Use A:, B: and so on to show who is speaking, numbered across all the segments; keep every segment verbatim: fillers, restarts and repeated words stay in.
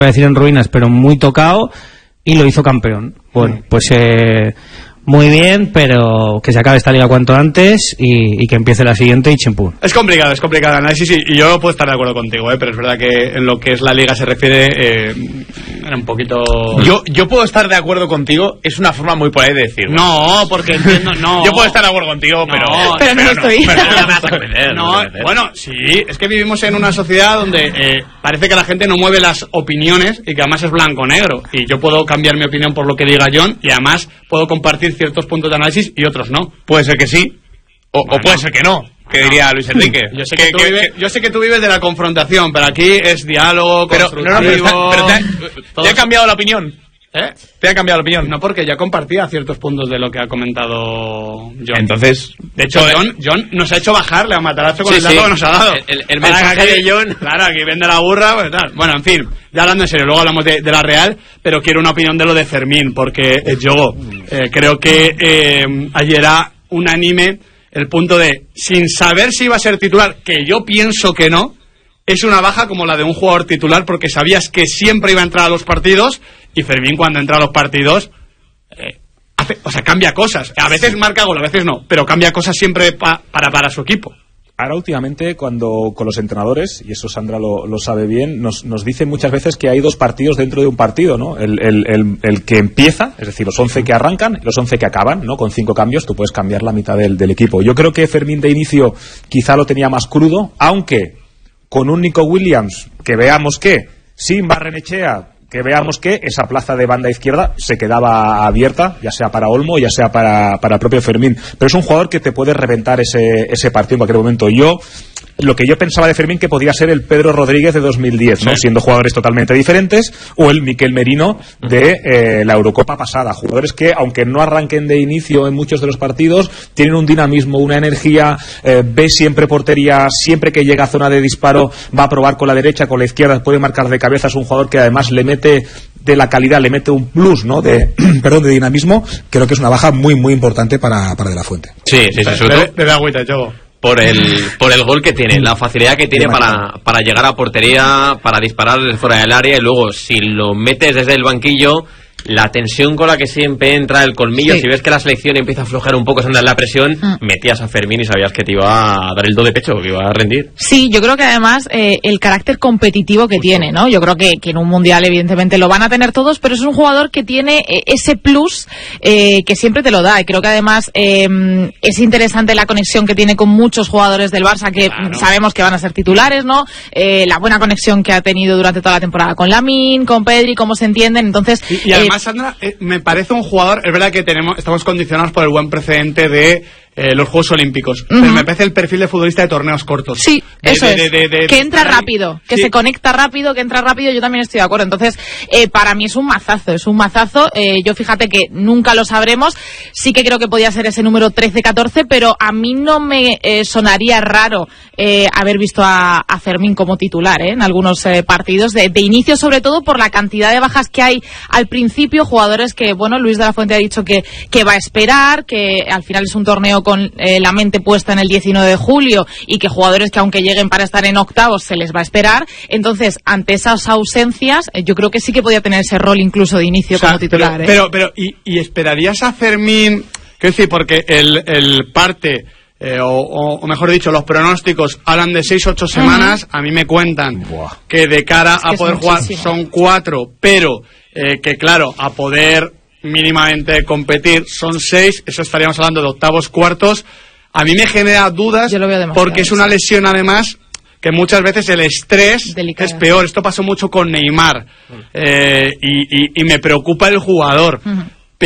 A: voy a decir en ruinas, pero muy tocado, y lo hizo campeón. Bueno, pues eh, muy bien, pero que se acabe esta liga cuanto antes y, y que empiece la siguiente y chimpún.
B: Es complicado, es complicado el análisis y, y yo puedo estar de acuerdo contigo, ¿eh? Pero es verdad que en lo que es la liga se refiere, eh, era un poquito...
C: Yo, yo puedo estar de acuerdo contigo, es una forma muy por ahí de decirlo.
B: No, porque entiendo, no.
C: Yo puedo estar de acuerdo contigo, pero...
B: No,
D: pero no
C: pero
D: estoy.
C: Pero no me vas a convencer,
B: No,
C: no me vas a convencer.
B: bueno, sí, es que vivimos en una sociedad donde eh, parece que la gente no mueve las opiniones y que además es blanco-negro. Y yo puedo cambiar mi opinión por lo que diga John y además puedo compartir ciertos puntos de análisis y otros no.
C: Puede ser que sí, o, bueno, o puede ser que no, que no. Diría Luis Enrique.
B: Yo sé que, que, tú que, vives, que... yo sé que tú vives de la confrontación, pero aquí es diálogo,
C: pero,
B: constructivo...
C: No, no, pero, está, pero te, ha, ¿te ha cambiado la opinión?
B: ¿Eh?
C: ¿Te ha cambiado la opinión?
B: No, porque ya compartía ciertos puntos de lo que ha comentado John.
C: Entonces,
B: de hecho, John, John nos ha hecho bajarle a matarazo con
C: sí,
B: el dato
C: sí.
B: que nos ha dado.
C: El, el, el mensaje
B: aquí,
C: de John.
B: Claro, aquí vende la burra, pues tal. Bueno, en fin, ya hablando en serio, luego hablamos de, de la Real, pero quiero una opinión de lo de Fermín, porque eh, yo eh, creo que eh, ayer era unánime el punto de, sin saber si iba a ser titular, que yo pienso que no, es una baja como la de un jugador titular, porque sabías que siempre iba a entrar a los partidos. Y Fermín, cuando entra a los partidos, eh, hace, o sea, cambia cosas. A veces marca gol, a veces no, pero cambia cosas siempre pa, para, para su equipo.
E: Ahora últimamente, cuando con los entrenadores, y eso Sandra lo, lo sabe bien, nos, nos dicen muchas veces que hay dos partidos dentro de un partido, ¿no? El, el, el, el que empieza, es decir, los once que arrancan y los once que acaban, ¿no? Con cinco cambios tú puedes cambiar la mitad del, del equipo. Yo creo que Fermín de inicio quizá lo tenía más crudo, aunque con un Nico Williams, que veamos que sin Barrenechea, que veamos que esa plaza de banda izquierda se quedaba abierta, ya sea para Olmo, ya sea para, para el propio Fermín. Pero es un jugador que te puede reventar ese, ese partido en cualquier momento. Yo, lo que yo pensaba de Fermín, que podía ser el Pedro Rodríguez de dos mil diez, ¿no? Sí. Siendo jugadores totalmente diferentes, o el Miquel Merino de eh, la Eurocopa pasada. Jugadores que, aunque no arranquen de inicio en muchos de los partidos, tienen un dinamismo, una energía, eh, ve siempre portería, siempre que llega a zona de disparo va a probar con la derecha, con la izquierda, puede marcar de cabeza. Es un jugador que además le mete de la calidad, le mete un plus, ¿no? De, perdón, de dinamismo. Creo que es una baja muy, muy importante para, para De La Fuente.
C: Sí, sí, sí, sobre todo.
B: Bebe agüita, Chogo.
F: Por el, por el gol que tiene, la facilidad que tiene para, para llegar a portería, para disparar desde fuera del área, y luego si lo metes desde el banquillo, la tensión con la que siempre entra el colmillo, sí. Si ves que la selección empieza a aflojar un poco, se anda en la presión, mm. metías a Fermín y sabías que te iba a dar el do de pecho, que iba a rendir.
D: Sí, yo creo que además eh, el carácter competitivo que tiene, ¿no? Yo creo que, que en un mundial evidentemente lo van a tener todos, pero es un jugador que tiene eh, ese plus eh, que siempre te lo da, y creo que además eh, es interesante la conexión que tiene con muchos jugadores del Barça que claro. Sabemos que van a ser titulares, ¿no? Eh, la buena conexión que ha tenido durante toda la temporada con Lamine, con Pedri, cómo se entienden, entonces...
B: Y, y además, Sandra, eh, me parece un jugador, es verdad que tenemos estamos condicionados por el buen precedente de eh, los Juegos Olímpicos, uh-huh. Pero me parece el perfil de futbolista de torneos cortos.
D: Sí,
B: de,
D: eso
B: de,
D: es,
B: de, de, de,
D: que
B: de,
D: entra
B: de,
D: rápido, que
B: sí.
D: se conecta rápido, que entra rápido, yo también estoy de acuerdo. Entonces, eh, para mí es un mazazo, es un mazazo, eh, yo fíjate que nunca lo sabremos, sí que creo que podía ser ese número trece catorce, pero a mí no me eh, sonaría raro eh, haber visto a, a Fermín como titular eh, en algunos eh, partidos, de, de inicio, sobre todo por la cantidad de bajas que hay al principio, jugadores que, bueno, Luis de la Fuente ha dicho que, que va a esperar, que al final es un torneo con eh, la mente puesta en el diecinueve de julio y que jugadores que aunque lleguen para estar en octavos se les va a esperar. Entonces, ante esas ausencias, eh, yo creo que sí que podía tener ese rol incluso de inicio, o sea, como titular.
B: Pero,
D: ¿eh?
B: pero, pero ¿y, y esperarías a Fermín? Quiero decir, porque el, el parte... Eh, o, o mejor dicho, los pronósticos hablan de seis ocho semanas. Uh-huh. A mí me cuentan Buah. que de cara es que a poder jugar muchísimo. Son cuatro, pero eh, que claro, a poder mínimamente competir son seis. Eso estaríamos hablando de octavos, cuartos. A mí me genera dudas porque es una lesión además que muchas veces el estrés Delicada. Es peor. Esto pasó mucho con Neymar, uh-huh. eh, y, y, y me preocupa el jugador. Uh-huh.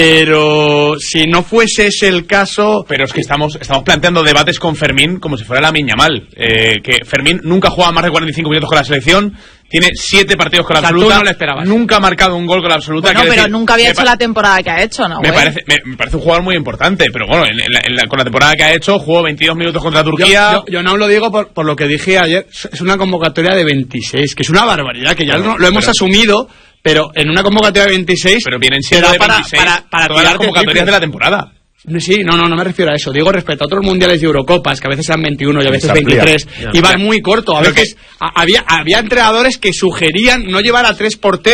B: Pero si no fuese ese el caso...
C: Pero es que estamos estamos planteando debates con Fermín como si fuera Lamine Yamal. Eh, que Fermín nunca juega más de cuarenta y cinco minutos con la selección, tiene siete partidos con la o sea, absoluta,
B: no le esperabas.
C: Nunca ha marcado un gol con la absoluta.
D: Bueno, pero
C: decir,
D: nunca había hecho pa- la temporada que ha hecho, ¿no?
C: Me parece, me, me parece un jugador muy importante, pero bueno, en la, en la, con la temporada que ha hecho, jugó veintidós minutos contra Turquía.
B: Yo, yo, yo no lo digo por, por lo que dije ayer, es una convocatoria de veintiséis, que es una barbaridad, que ya pero, lo, lo hemos pero, asumido... Pero en una convocatoria de veintiséis...
C: Pero vienen siendo de
B: para,
C: veintiséis
B: para, para
C: todas las convocatorias de la temporada.
B: Sí, no, no, no me refiero a eso. Digo respecto a otros mundiales y Eurocopas, que a veces sean veintiuno y a veces
E: Se amplía.
B: veintitrés,
F: Ya.
B: y van muy corto. A
C: Creo
B: veces a- había, había entrenadores que sugerían no llevar a tres porteros